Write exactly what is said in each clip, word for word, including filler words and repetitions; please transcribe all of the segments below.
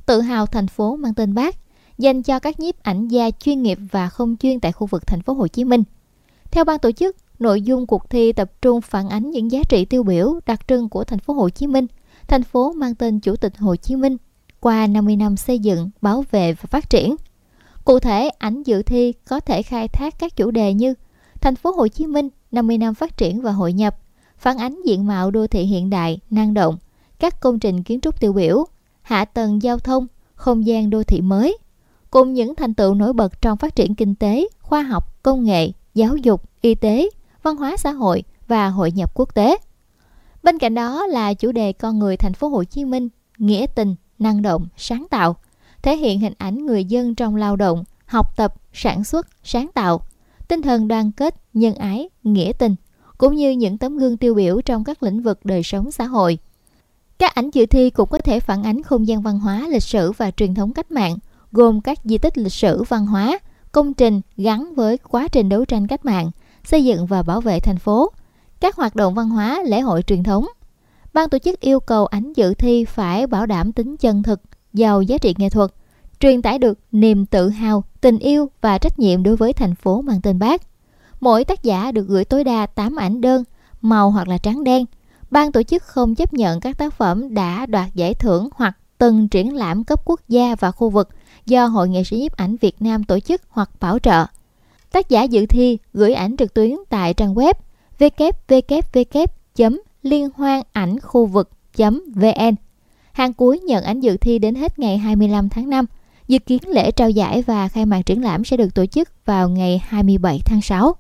tự hào thành phố mang tên Bác, dành cho các nhiếp ảnh gia chuyên nghiệp và không chuyên tại khu vực thành phố Hồ Chí Minh. Theo ban tổ chức, nội dung cuộc thi tập trung phản ánh những giá trị tiêu biểu đặc trưng của thành phố Hồ Chí Minh, thành phố mang tên Chủ tịch Hồ Chí Minh qua năm mươi năm xây dựng, bảo vệ và phát triển. Cụ thể, ảnh dự thi có thể khai thác các chủ đề như thành phố Hồ Chí Minh năm mươi năm phát triển và hội nhập, phản ánh diện mạo đô thị hiện đại, năng động, các công trình kiến trúc tiêu biểu, hạ tầng giao thông, không gian đô thị mới, cùng những thành tựu nổi bật trong phát triển kinh tế, khoa học, công nghệ, giáo dục, y tế, văn hóa xã hội và hội nhập quốc tế. Bên cạnh đó là chủ đề con người thành phố Hồ Chí Minh, nghĩa tình, năng động, sáng tạo, thể hiện hình ảnh người dân trong lao động, học tập, sản xuất, sáng tạo, tinh thần đoàn kết, nhân ái, nghĩa tình, cũng như những tấm gương tiêu biểu trong các lĩnh vực đời sống xã hội. Các ảnh dự thi cũng có thể phản ánh không gian văn hóa, lịch sử và truyền thống cách mạng, gồm các di tích lịch sử văn hóa, công trình gắn với quá trình đấu tranh cách mạng, xây dựng và bảo vệ thành phố, các hoạt động văn hóa, lễ hội truyền thống. Ban tổ chức yêu cầu ảnh dự thi phải bảo đảm tính chân thực, giàu giá trị nghệ thuật, truyền tải được niềm tự hào, tình yêu và trách nhiệm đối với thành phố mang tên Bác. Mỗi tác giả được gửi tối đa tám ảnh đơn, màu hoặc là trắng đen. Ban tổ chức không chấp nhận các tác phẩm đã đoạt giải thưởng hoặc từng triển lãm cấp quốc gia và khu vực do Hội Nghệ sĩ nhiếp ảnh Việt Nam tổ chức hoặc bảo trợ. Tác giả dự thi gửi ảnh trực tuyến tại trang web w w w chấm liên hoan ảnh khu vực chấm v n. Hàng cuối nhận ảnh dự thi đến hết ngày hai mươi lăm tháng năm. Dự kiến lễ trao giải và khai mạc triển lãm sẽ được tổ chức vào ngày hai mươi bảy tháng sáu.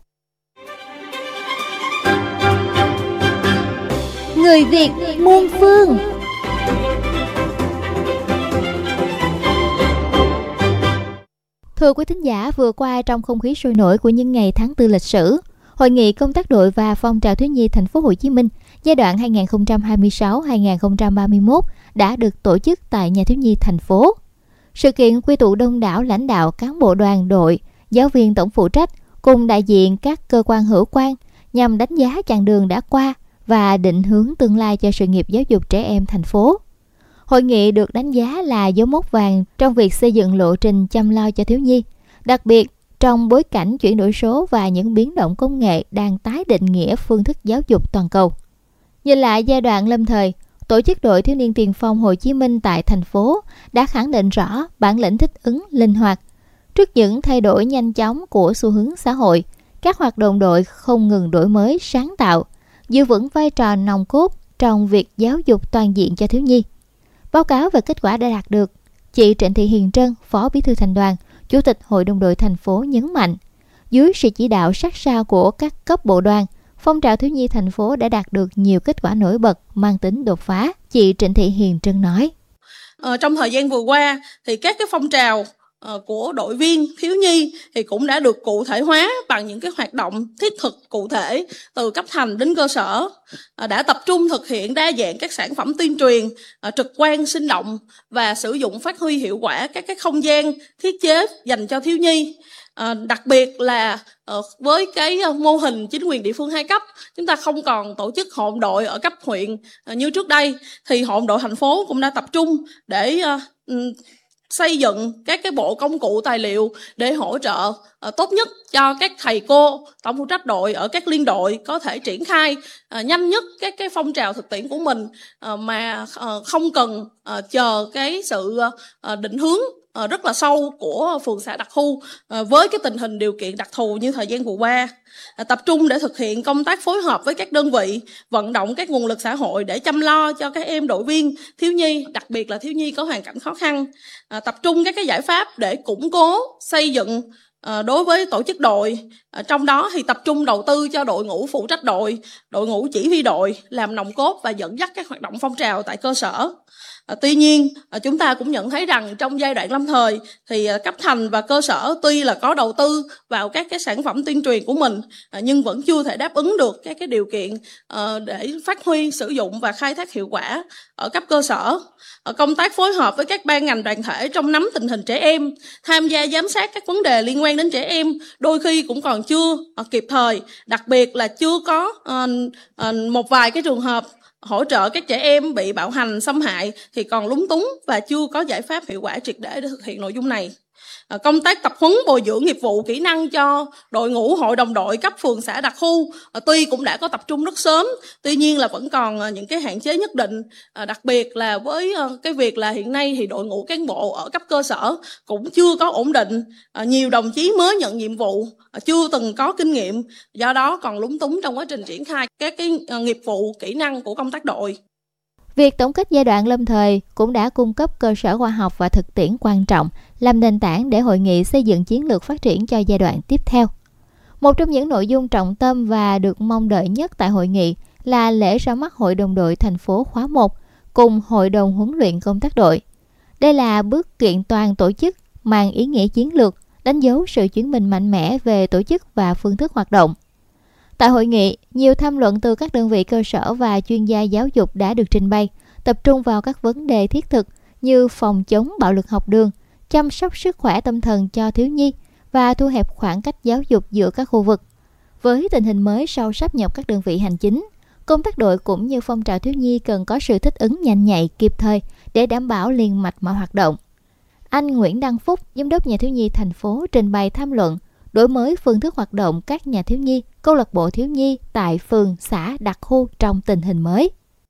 Người Việt muôn phương. Thưa quý thính giả, vừa qua trong không khí sôi nổi của những ngày tháng tư lịch sử, Hội nghị công tác đội và phong trào thiếu nhi thành phố Hồ Chí Minh giai đoạn hai nghìn không trăm hai mươi sáu đến hai nghìn không trăm ba mươi mốt đã được tổ chức tại Nhà thiếu nhi thành phố. Sự kiện quy tụ đông đảo lãnh đạo, cán bộ đoàn đội, giáo viên tổng phụ trách cùng đại diện các cơ quan hữu quan nhằm đánh giá chặng đường đã qua và định hướng tương lai cho sự nghiệp giáo dục trẻ em thành phố. Hội nghị được đánh giá là dấu mốc vàng trong việc xây dựng lộ trình chăm lo cho thiếu nhi, đặc biệt trong bối cảnh chuyển đổi số và những biến động công nghệ đang tái định nghĩa phương thức giáo dục toàn cầu. Nhìn lại giai đoạn lâm thời, tổ chức đội thiếu niên tiền phong Hồ Chí Minh tại thành phố đã khẳng định rõ bản lĩnh thích ứng, linh hoạt. Trước những thay đổi nhanh chóng của xu hướng xã hội, các hoạt động đội không ngừng đổi mới, sáng tạo, giữ vững vai trò nòng cốt trong việc giáo dục toàn diện cho thiếu nhi. Báo cáo về kết quả đã đạt được, chị Trịnh Thị Hiền Trân, Phó Bí thư Thành đoàn, Chủ tịch Hội đồng đội thành phố nhấn mạnh, dưới sự chỉ đạo sát sao của các cấp bộ đoàn, phong trào thiếu nhi thành phố đã đạt được nhiều kết quả nổi bật mang tính đột phá. Chị Trịnh Thị Hiền Trân nói. Ờ, trong thời gian vừa qua thì các cái phong trào uh, của đội viên thiếu nhi thì cũng đã được cụ thể hóa bằng những cái hoạt động thiết thực cụ thể từ cấp thành đến cơ sở, uh, đã tập trung thực hiện đa dạng các sản phẩm tuyên truyền uh, trực quan, sinh động và sử dụng phát huy hiệu quả các cái không gian thiết chế dành cho thiếu nhi. À, đặc biệt là uh, với cái uh, mô hình chính quyền địa phương hai cấp, chúng ta không còn tổ chức hội đội ở cấp huyện uh, như trước đây, thì hội đội thành phố cũng đã tập trung để uh, um, xây dựng các cái bộ công cụ tài liệu để hỗ trợ uh, tốt nhất cho các thầy cô tổng phụ trách đội ở các liên đội có thể triển khai uh, nhanh nhất các cái phong trào thực tiễn của mình, uh, mà uh, không cần uh, chờ cái sự uh, định hướng Uh, rất là sâu của phường xã đặc khu uh, với cái tình hình điều kiện đặc thù như thời gian vừa qua, uh, tập trung để thực hiện công tác phối hợp với các đơn vị, vận động các nguồn lực xã hội để chăm lo cho các em đội viên thiếu nhi, đặc biệt là thiếu nhi có hoàn cảnh khó khăn, uh, tập trung các cái giải pháp để củng cố xây dựng uh, đối với tổ chức đội, uh, trong đó thì tập trung đầu tư cho đội ngũ phụ trách đội, đội ngũ chỉ huy đội làm nòng cốt và dẫn dắt các hoạt động phong trào tại cơ sở. À, tuy nhiên à, chúng ta cũng nhận thấy rằng trong giai đoạn lâm thời thì à, cấp thành và cơ sở tuy là có đầu tư vào các cái sản phẩm tuyên truyền của mình, à, nhưng vẫn chưa thể đáp ứng được các cái điều kiện à, để phát huy, sử dụng và khai thác hiệu quả ở cấp cơ sở. À, công tác phối hợp với các ban ngành đoàn thể trong nắm tình hình trẻ em, tham gia giám sát các vấn đề liên quan đến trẻ em đôi khi cũng còn chưa à, kịp thời, đặc biệt là chưa có à, à, một vài cái trường hợp hỗ trợ các trẻ em bị bạo hành, xâm hại thì còn lúng túng và chưa có giải pháp hiệu quả triệt để để thực hiện nội dung này. Công tác tập huấn bồi dưỡng nghiệp vụ kỹ năng cho đội ngũ hội đồng đội cấp phường xã đặc khu tuy cũng đã có tập trung rất sớm, tuy nhiên là vẫn còn những cái hạn chế nhất định, đặc biệt là với cái việc là hiện nay thì đội ngũ cán bộ ở cấp cơ sở cũng chưa có ổn định, nhiều đồng chí mới nhận nhiệm vụ chưa từng có kinh nghiệm, do đó còn lúng túng trong quá trình triển khai các cái nghiệp vụ kỹ năng của công tác đội. Việc tổng kết giai đoạn lâm thời cũng đã cung cấp cơ sở khoa học và thực tiễn quan trọng, làm nền tảng để hội nghị xây dựng chiến lược phát triển cho giai đoạn tiếp theo. Một trong những nội dung trọng tâm và được mong đợi nhất tại hội nghị là lễ ra mắt Hội đồng đội thành phố khóa một cùng Hội đồng huấn luyện công tác đội. Đây là bước kiện toàn tổ chức mang ý nghĩa chiến lược, đánh dấu sự chuyển mình mạnh mẽ về tổ chức và phương thức hoạt động. Tại hội nghị, nhiều tham luận từ các đơn vị cơ sở và chuyên gia giáo dục đã được trình bày, tập trung vào các vấn đề thiết thực như phòng chống bạo lực học đường, chăm sóc sức khỏe tâm thần cho thiếu nhi và thu hẹp khoảng cách giáo dục giữa các khu vực. Với tình hình mới sau sáp nhập các đơn vị hành chính, công tác đội cũng như phong trào thiếu nhi cần có sự thích ứng nhanh nhạy, kịp thời để đảm bảo liền mạch mọi hoạt động. Anh Nguyễn Đăng Phúc, Giám đốc Nhà thiếu nhi thành phố trình bày tham luận đổi mới phương thức hoạt động các nhà thiếu nhi, câu lạc bộ thiếu nhi tại phường, xã, đặc khu trong tình hình mới.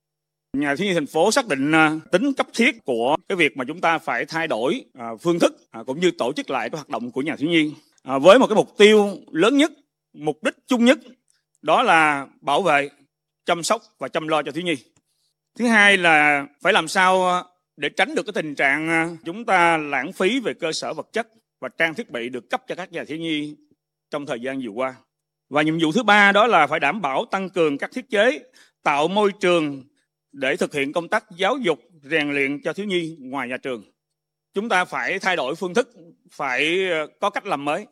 Nhà thiếu nhi thành phố xác định tính cấp thiết của cái việc mà chúng ta phải thay đổi phương thức cũng như tổ chức lại cái hoạt động của nhà thiếu nhi với một cái mục tiêu lớn nhất, mục đích chung nhất, đó là bảo vệ, chăm sóc và chăm lo cho thiếu nhi. Thứ hai là phải làm sao để tránh được cái tình trạng chúng ta lãng phí về cơ sở vật chất và trang thiết bị được cấp cho các nhà thiếu nhi trong thời gian vừa qua. Và nhiệm vụ thứ ba đó là phải đảm bảo tăng cường các thiết chế, tạo môi trường để thực hiện công tác giáo dục, rèn luyện cho thiếu nhi ngoài nhà trường. Chúng ta phải thay đổi phương thức, phải có cách làm mới.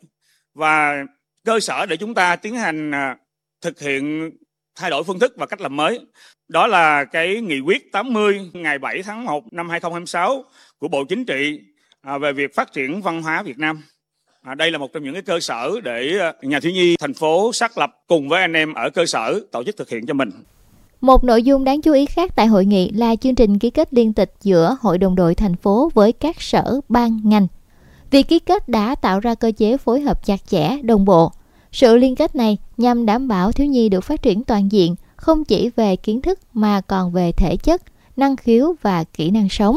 Và cơ sở để chúng ta tiến hành thực hiện thay đổi phương thức và cách làm mới, đó là cái nghị quyết tám mươi ngày bảy tháng một năm hai nghìn không trăm hai mươi sáu của Bộ Chính trị về việc phát triển văn hóa Việt Nam. À, đây là một trong những cái cơ sở để nhà thiếu nhi thành phố xác lập cùng với anh em ở cơ sở tổ chức thực hiện cho mình. Một nội dung đáng chú ý khác tại hội nghị là chương trình ký kết liên tịch giữa Hội đồng đội thành phố với các sở, ban, ngành. Việc ký kết đã tạo ra cơ chế phối hợp chặt chẽ, đồng bộ. Sự liên kết này nhằm đảm bảo thiếu nhi được phát triển toàn diện, không chỉ về kiến thức mà còn về thể chất, năng khiếu và kỹ năng sống.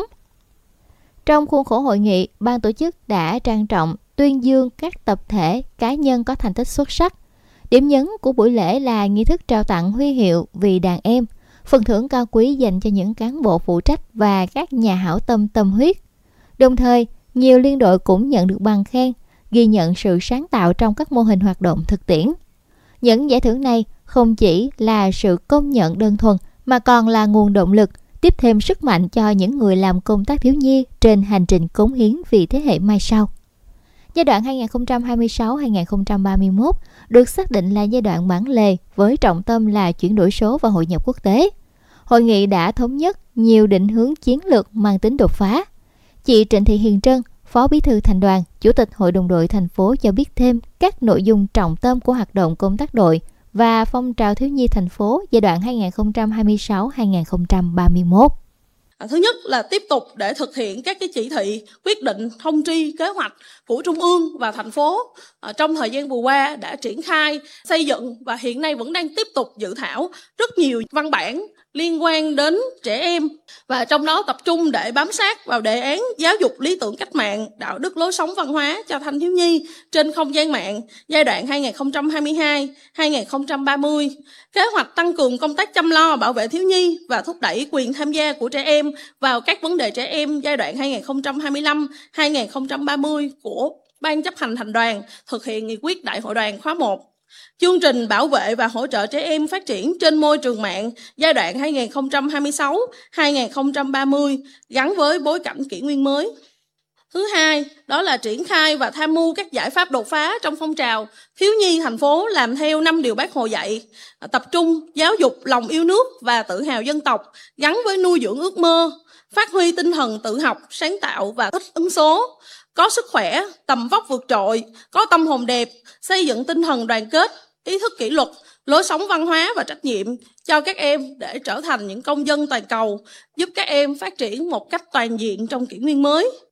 Trong khuôn khổ hội nghị, ban tổ chức đã trang trọng tuyên dương các tập thể, cá nhân có thành tích xuất sắc. Điểm nhấn của buổi lễ là nghi thức trao tặng huy hiệu vì đàn em, phần thưởng cao quý dành cho những cán bộ phụ trách và các nhà hảo tâm tâm huyết. Đồng thời, nhiều liên đội cũng nhận được bằng khen, ghi nhận sự sáng tạo trong các mô hình hoạt động thực tiễn. Những giải thưởng này không chỉ là sự công nhận đơn thuần mà còn là nguồn động lực, tiếp thêm sức mạnh cho những người làm công tác thiếu nhi trên hành trình cống hiến vì thế hệ mai sau. Giai đoạn hai nghìn không trăm hai mươi sáu đến hai nghìn không trăm ba mươi mốt được xác định là giai đoạn bản lề với trọng tâm là chuyển đổi số và hội nhập quốc tế. Hội nghị đã thống nhất nhiều định hướng chiến lược mang tính đột phá. Chị Trịnh Thị Hiền Trân, Phó Bí thư Thành đoàn, Chủ tịch Hội đồng đội thành phố cho biết thêm các nội dung trọng tâm của hoạt động công tác đội và phong trào thiếu nhi thành phố giai đoạn hai nghìn không trăm hai mươi sáu đến hai nghìn không trăm ba mươi mốt. Thứ nhất là tiếp tục để thực hiện các cái chỉ thị, quyết định, thông tri, kế hoạch của Trung ương và thành phố trong thời gian vừa qua đã triển khai, xây dựng và hiện nay vẫn đang tiếp tục dự thảo rất nhiều văn bản liên quan đến trẻ em, và trong đó tập trung để bám sát vào đề án giáo dục lý tưởng cách mạng, đạo đức lối sống văn hóa cho thanh thiếu nhi trên không gian mạng giai đoạn hai nghìn không trăm hai mươi hai đến hai nghìn không trăm ba mươi, kế hoạch tăng cường công tác chăm lo bảo vệ thiếu nhi và thúc đẩy quyền tham gia của trẻ em vào các vấn đề trẻ em giai đoạn hai nghìn không trăm hai mươi lăm đến hai nghìn không trăm ba mươi của Ban chấp hành Thành đoàn thực hiện nghị quyết Đại hội đoàn khóa một. Chương trình bảo vệ và hỗ trợ trẻ em phát triển trên môi trường mạng giai đoạn hai nghìn không trăm hai mươi sáu đến hai nghìn không trăm ba mươi gắn với bối cảnh kỷ nguyên mới. Thứ hai, đó là triển khai và tham mưu các giải pháp đột phá trong phong trào thiếu nhi thành phố làm theo năm điều Bác Hồ dạy, tập trung giáo dục lòng yêu nước và tự hào dân tộc gắn với nuôi dưỡng ước mơ, phát huy tinh thần tự học, sáng tạo và thích ứng số, có sức khỏe, tầm vóc vượt trội, có tâm hồn đẹp, xây dựng tinh thần đoàn kết, ý thức kỷ luật, lối sống văn hóa và trách nhiệm cho các em để trở thành những công dân toàn cầu, giúp các em phát triển một cách toàn diện trong kỷ nguyên mới.